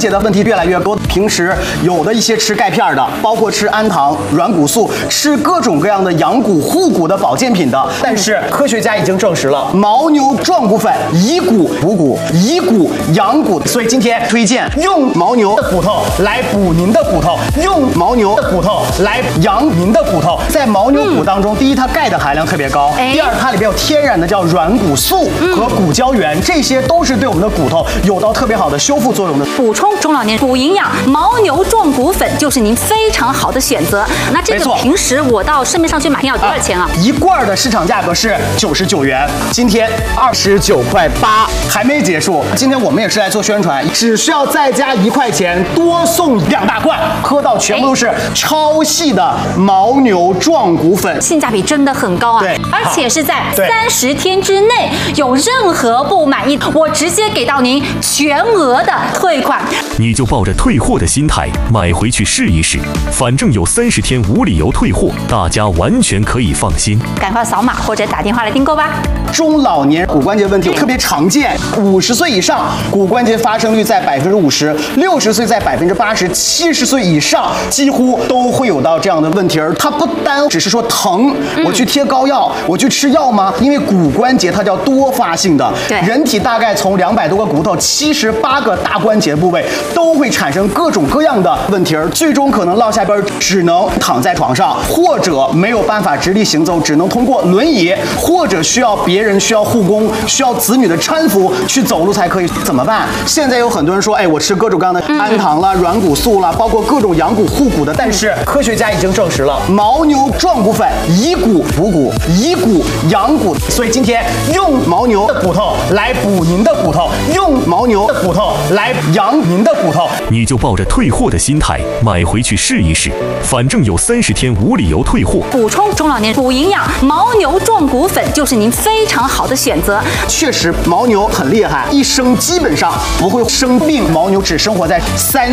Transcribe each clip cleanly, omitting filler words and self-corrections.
节的问题越来越多。平时有的一些吃钙片的，包括吃氨糖、软骨素，吃各种各样的养骨护骨的保健品的，但是科学家已经证实了，牦牛壮骨粉以骨补骨，以骨养骨。所以今天推荐用牦牛的骨头来补您的骨头，用牦牛的骨头来养您的骨头。在牦牛骨当中，第一，它钙的含量特别高；第二，它里边有天然的叫软骨素和骨胶原，这些都是对我们的骨头有到特别好的修复作用的。 补充中老年补营养，牦牛壮骨粉就是您非常好的选择。那这个平时我到市面上去买要多少钱啊？ 一罐的市场价格是99元，今天29.8块，还没结束。今天我们也是来做宣传，只需要再加1块钱，多送2大罐，喝到全部都是超细的牦牛壮骨粉， 性价比真的很高啊！ 对， 而且是在30天之内，有任何不满意，我直接给到您全额的退款。 你就抱着退货的心态买回去试一试，反正有30天无理由退货，大家完全可以放心。 赶快扫码或者打电话来订购吧。 中老年骨关节问题特别常见，50岁以上骨关节发生率在50%，60岁在80%，70岁以上几乎都会有到这样的问题。而它不单只是说疼，我去贴膏药，我去吃药吗？因为骨关节它叫多发性的，人体大概从200多个骨头，78个大关节部位都会产生各种各样的问题，而最终可能落下边只能躺在床上，或者没有办法直立行走，只能通过轮椅，或者需要别人需要护工、需要子女的搀扶去走路才可以。怎么办？现在有很多人说，哎，我吃各种各样的氨糖啦、软骨素啦，包括各种养骨护骨的，但是科学家已经证实了，牦牛壮骨粉以骨补骨，以骨养骨。所以今天用牦牛的骨头来补您的骨头，用牦牛的骨头来养您的骨头。 你就抱着退货的心态买回去试一试，反正有30天无理由退货。 补充中老年补营养，牦牛壮骨粉就是您非常好的选择。 确实，牦牛很厉害，一生基本上不会生病。牦牛只生活在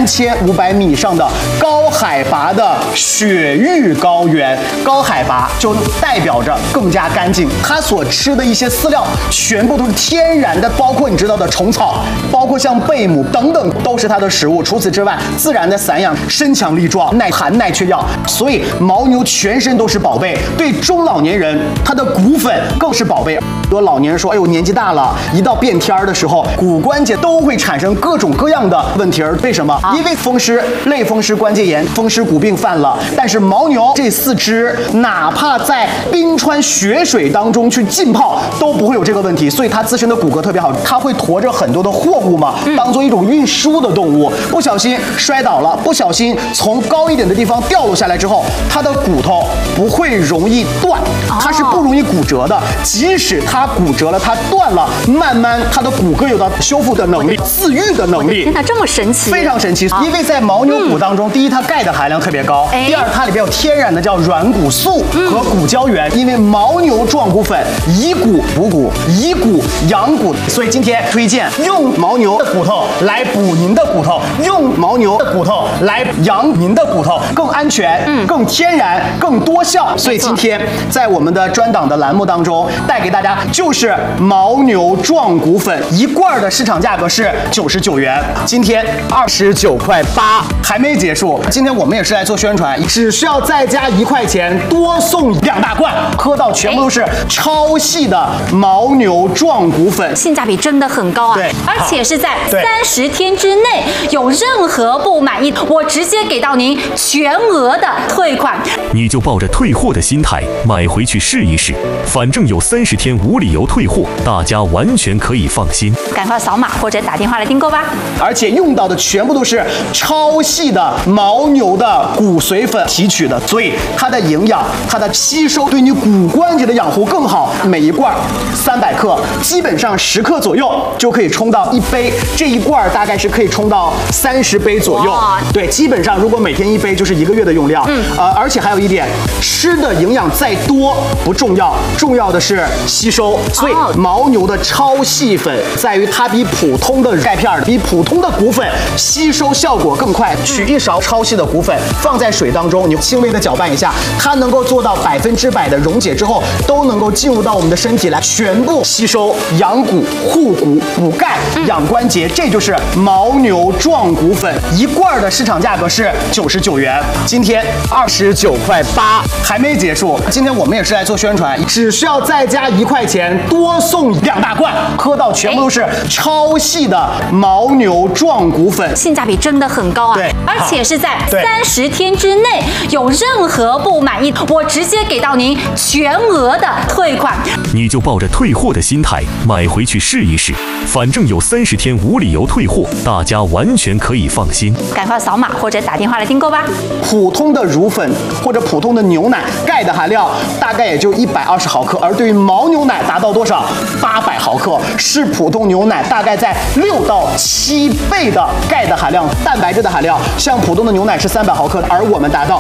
3500米以上的高海拔的雪域高原，高海拔就代表着更加干净。它所吃的一些饲料全部都是天然的，包括你知道的虫草，包括像贝母等等都是它的食物。除此之外，自然的散养，身强力壮，耐寒耐缺药。所以牦牛全身都是宝贝。对中老年人，它的骨粉更是宝贝。很多老年人说，哎呦，年纪大了，一到变天的时候，骨关节都会产生各种各样的问题。为什么？因为风湿、类风湿关节炎、风湿骨病犯了。但是牦牛这4只，哪怕在冰川雪水当中去浸泡，都不会有这个问题。所以它自身的骨骼特别好，它会驮着很多的货物嘛，当做一种运输的动物。不小心摔倒了，不小心从高一点的地方掉落下来之后，它的骨头不会容易断，它是不容易骨折的。即使它骨折了，它断了，慢慢它的骨骼有到修复的能力、自愈的能力。 天哪，这么神奇！ 非常神奇，因为在牦牛骨当中，第一，它钙的含量特别高；第二，它里边有天然的叫软骨素和骨胶原。因为牦牛壮骨粉以骨补骨，以骨养骨，所以今天推荐用牦牛的骨头来补您的骨头，用牦牛的骨头来养您的骨头，更安全、更天然、更多效。所以今天在我们的专档的栏目当中，带给大家就是牦牛壮骨粉，一罐的市场价格是99元，今天29.8块，还没结束。今天我们也是来做宣传，只需要再加1块钱，多送2大罐，喝到全部都是超细的牦牛壮骨粉， 性价比真的很高啊！ 对， 而且是在30天之内，有任何不满意，我直接给到您全额的退款。 你就抱着退货的心态买回去试一试，反正有30天无理由退货，大家完全可以放心。 赶快扫码或者打电话来订购吧。 而且用到的全部都是超细的牦牛的骨髓粉提取的，所以它的营养、它的吸收对你骨关节的养护更好。每一罐300克，基本上10克左右就可以冲到1杯，这一罐大概是可以冲到30杯左右。对，基本上如果每天1杯就是1个月的用量。而且还有一点，吃的营养再多不重要，重要的是吸收。所以牦牛的超细粉在于它比普通的钙片、比普通的骨粉吸收效果更快。取一勺超细的骨粉放在水当中，你轻微的搅拌一下，它能够做到100%的溶解之后，都能够进入到我们的身体来，全部吸收，养骨、护骨、补钙、养关节，这就是牦牛壮骨粉1罐的市场价格是99元，今天29.8块，还没结束。今天我们也是来做宣传，只需要再加1块钱，多送2大罐，喝到全部都是超细的牦牛壮骨粉， 性价比真的很高啊！ 对， 而且是在30天之内，有任何不满意，我直接给到您全额的退款。 你就抱着退货的心态买回去试一试，反正有30天无理由退货，大家完全可以放心。 赶快扫码或者打电话来订购吧。 普通的乳粉或者普通的牛奶，钙的含量大概也就120毫克，而对于牦牛奶达到多少？800毫克，是普通牛奶大概在6到7倍的钙的含量，蛋白质的含量。像普通的牛奶是300毫克，而我们达到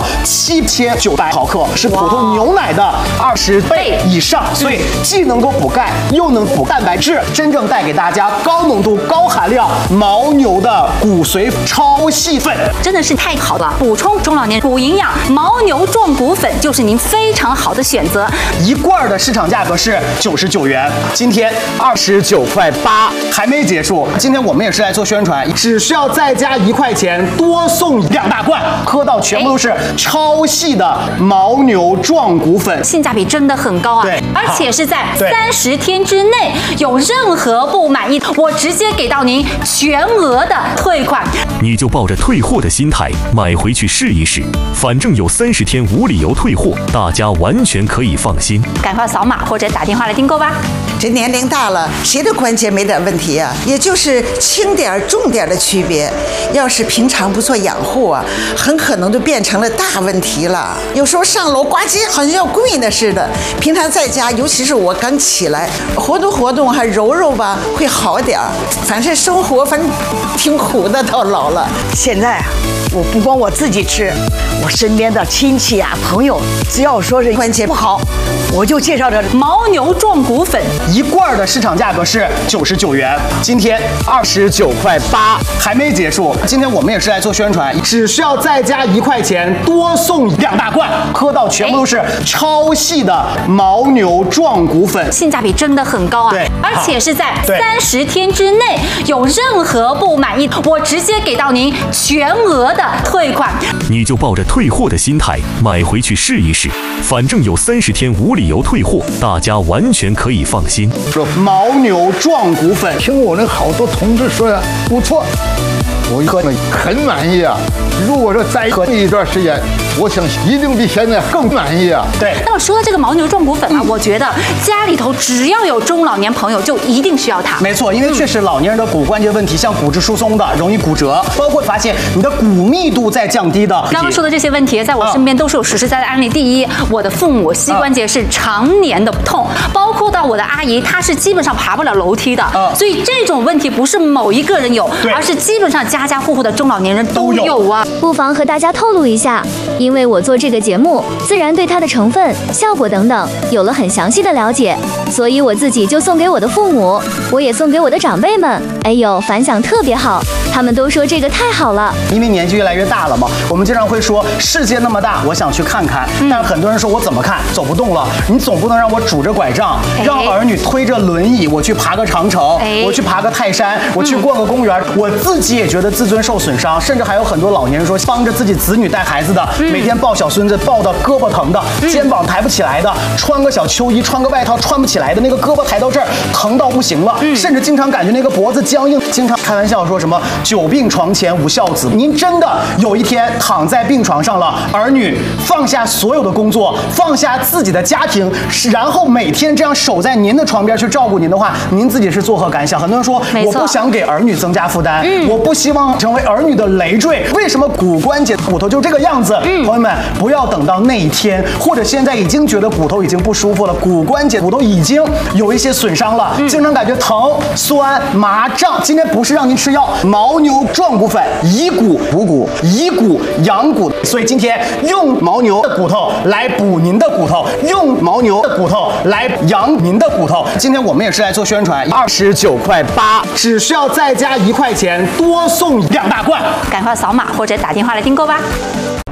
7900毫克，是普通牛奶的20倍以上，所以既能够补钙，又能补蛋白质，真正带给大家高浓度、高含量牦牛的骨髓超细粉， 真的是太好了！补充中老年补营养，牦牛壮骨粉就是您非常好的选择。 1罐的市场价格是99元，今天29.8块，还没结束。今天我们也是来做宣传，只需要再加1块钱，多送2大罐，喝到全部都是超细的牦牛壮骨粉， 性价比真的很高啊！ 对， 而且是在30天之内，有任何不满意，我直接给到您全额的退款。 你就抱着退货的心态买回去试一试，反正有30天无理由退货，大家完全可以放心。 赶快扫码或者打电话来订购吧。 这年龄大了，谁的关节没点问题啊？也就是轻点重点的区别。要是平常不做养护啊，很可能就变成了大问题了。有时候上楼呱唧，好像要跪那似的。平常在家，尤其是我刚起来，活动活动还揉揉吧，会好点儿。反正生活挺苦的，到老了。 现在啊，我不光我自己吃，我身边的亲戚啊、朋友，只要说是关节不好，我就介绍这牦牛壮骨粉 1罐的市场价格是99元，今天29.8块，还没结束。今天我们也是来做宣传，只需要再加1块钱，多送2大罐，喝到全部都是超细的牦牛壮骨粉， 性价比真的很高啊！ 对， 而且是在30天之内，有任何不满意，我直接给到您全额的退款。 你就抱着退货的心态买回去试一试，反正有30天无理由退货，大家完全可以放心。 牦牛壮骨粉， 听我那好多同志说呀，不错，我喝了很满意啊。如果说再喝一段时间，我想一定比现在更满意啊。 对。 那么说到这个牦牛壮骨粉啊，我觉得家里头只要有中老年朋友，就一定需要它。 没错，因为确实老年人的骨关节问题，像骨质疏松的，容易骨折，包括发现你的骨密度在降低的。 刚刚说的这些问题，在我身边都是有实实在在的案例。第一，我的父母膝关节是常年的痛，包括到我的阿姨，她是基本上爬不了楼梯的。所以这种问题不是某一个人有，而是基本上家家户户的中老年人都有啊。 不妨和大家透露一下，因为我做这个节目，自然对它的成分、效果等等有了很详细的了解，所以我自己就送给我的父母，我也送给我的长辈们。哎呦，反响特别好，他们都说这个太好了。 因为年纪越来越大了嘛，我们经常会说世界那么大，我想去看看。但是很多人说我怎么看，走不动了，你总不能让我拄着拐杖，让儿女推着轮椅，我去爬个长城，我去爬个泰山，我去逛个公园，我自己也觉得自尊受损伤，甚至还有很多老年人说帮着自己子女带孩子的，每天抱小孙子抱到胳膊疼的，肩膀抬不起来的，穿个小秋衣穿个外套穿不起来的，那个胳膊抬到这儿疼到不行了，甚至经常感觉那个脖子僵硬，经常开玩笑说什么久病床前无孝子。您真的有一天躺在病床上了，儿女放下所有的工作，放下自己的家庭，然后每天这样守在您的床边去照顾您的话，您自己是作何感想？很多人说我不想给儿女增加负担，我不希望成为儿女的累赘。为什么骨关节骨头就这个样子？朋友们，不要等到那一天，或者现在已经觉得骨头已经不舒服了，骨关节骨头已经有一些损伤了，经常感觉疼、酸、麻、胀。今天不是让您吃药，牦牛壮骨粉以骨补骨，以骨养骨，所以今天用牦牛的骨头来补您的骨头，用牦牛的骨头来养您的骨头。今天我们也是来做宣传，29.8块，只需要再加1块钱，多送2大罐。 赶快扫码或者打电话来订购吧。